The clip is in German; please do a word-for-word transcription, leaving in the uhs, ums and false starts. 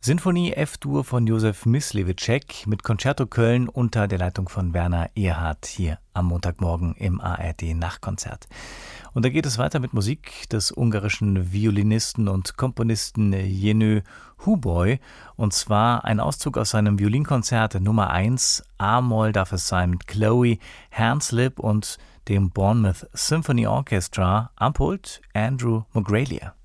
Sinfonie F-Dur von Josef Myslewitschek mit Concerto Köln unter der Leitung von Werner Erhardt hier am Montagmorgen im A R D-Nachtkonzert. Und da geht es weiter mit Musik des ungarischen Violinisten und Komponisten Jenő Huboly, und zwar ein Auszug aus seinem Violinkonzert Nummer eins, A-Moll darf es sein, mit Chloe Hanslip und dem Bournemouth Symphony Orchestra, am Pult Andrew Mogrelia.